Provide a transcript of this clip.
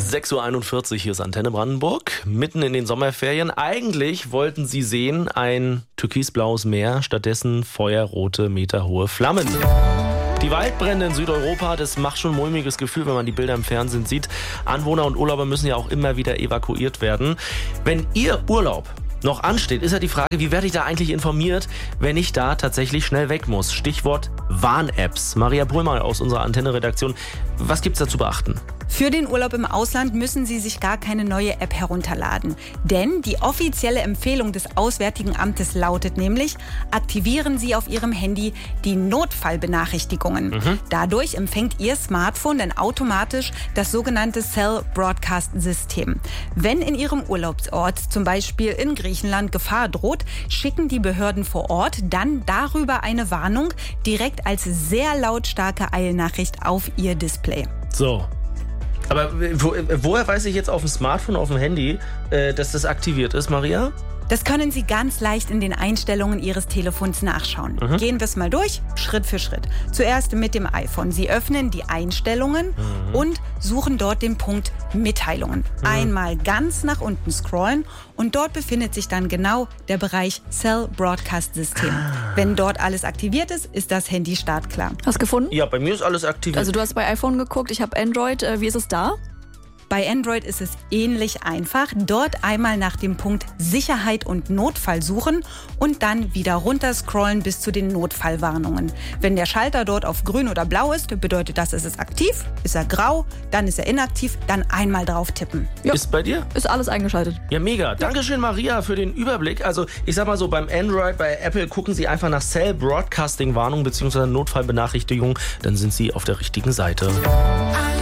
6.41 Uhr, hier ist Antenne Brandenburg, mitten in den Sommerferien. Eigentlich wollten Sie sehen ein türkisblaues Meer, stattdessen feuerrote, meterhohe Flammen. Die Waldbrände in Südeuropa, das macht schon ein mulmiges Gefühl, wenn man die Bilder im Fernsehen sieht. Anwohner und Urlauber müssen ja auch immer wieder evakuiert werden. Wenn Ihr Urlaub noch ansteht, ist ja die Frage, wie werde ich da eigentlich informiert, wenn ich da tatsächlich schnell weg muss? Stichwort Warn-Apps. Maria Brömer aus unserer Antenne-Redaktion, was gibt's da zu beachten? Für den Urlaub im Ausland müssen Sie sich gar keine neue App herunterladen. Denn die offizielle Empfehlung des Auswärtigen Amtes lautet nämlich, aktivieren Sie auf Ihrem Handy die Notfallbenachrichtigungen. Dadurch empfängt Ihr Smartphone dann automatisch das sogenannte Cell Broadcast System. Wenn in Ihrem Urlaubsort, zum Beispiel in Griechenland, Gefahr droht, schicken die Behörden vor Ort dann darüber eine Warnung direkt als sehr lautstarke Eilnachricht auf Ihr Display. So. Aber woher weiß ich jetzt auf dem Smartphone, auf dem Handy, dass das aktiviert ist, Maria? Das können Sie ganz leicht in den Einstellungen Ihres Telefons nachschauen. Gehen wir es mal durch, Schritt für Schritt. Zuerst mit dem iPhone. Sie öffnen die Einstellungen und suchen dort den Punkt Mitteilungen. Einmal ganz nach unten scrollen und dort befindet sich dann genau der Bereich Cell Broadcast System. Wenn dort alles aktiviert ist, ist das Handy startklar. Hast du gefunden? Ja, bei mir ist alles aktiviert. Also du hast bei iPhone geguckt, ich habe Android. Wie ist es da? Bei Android ist es ähnlich einfach. Dort einmal nach dem Punkt Sicherheit und Notfall suchen und dann wieder runterscrollen bis zu den Notfallwarnungen. Wenn der Schalter dort auf grün oder blau ist, bedeutet das, es ist aktiv. Ist er grau, dann ist er inaktiv, dann einmal drauf tippen. Ja. Ist bei dir? Ist alles eingeschaltet. Ja, mega. Dankeschön, Maria, für den Überblick. Also ich sag mal so, beim Android, bei Apple gucken Sie einfach nach Cell Broadcasting Warnung bzw. Notfallbenachrichtigung, dann sind Sie auf der richtigen Seite.